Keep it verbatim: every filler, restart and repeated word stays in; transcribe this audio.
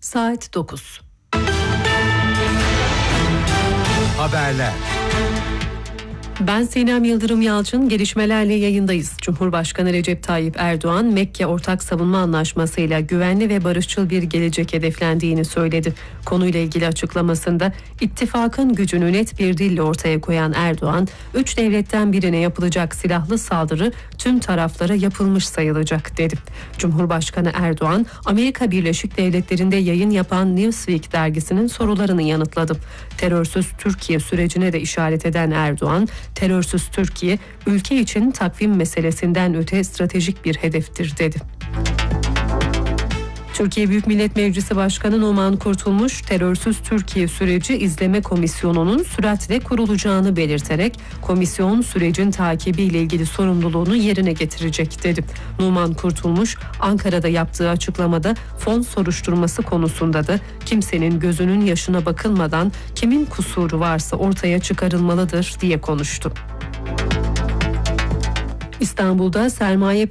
Saat dokuz. Haberler. Ben Sinem Yıldırım Yalçın, gelişmelerle yayındayız. Cumhurbaşkanı Recep Tayyip Erdoğan, Mekke Ortak Savunma Anlaşması'yla güvenli ve barışçıl bir gelecek hedeflendiğini söyledi. Konuyla ilgili açıklamasında ittifakın gücünü net bir dille ortaya koyan Erdoğan, üç devletten birine yapılacak silahlı saldırı tüm taraflara yapılmış sayılacak dedi. Cumhurbaşkanı Erdoğan, Amerika Birleşik Devletleri'nde yayın yapan Newsweek dergisinin sorularını yanıtladı. Terörsüz Türkiye sürecine de işaret eden Erdoğan, terörsüz Türkiye, ülke için takvim meselesinden öte stratejik bir hedeftir dedi. Türkiye Büyük Millet Meclisi Başkanı Numan Kurtulmuş, terörsüz Türkiye süreci izleme komisyonunun süratle kurulacağını belirterek komisyon sürecin takibiyle ilgili sorumluluğunu yerine getirecek dedi. Numan Kurtulmuş, Ankara'da yaptığı açıklamada fon soruşturması konusunda da kimsenin gözünün yaşına bakılmadan kimin kusuru varsa ortaya çıkarılmalıdır diye konuştu. İstanbul'da sermaye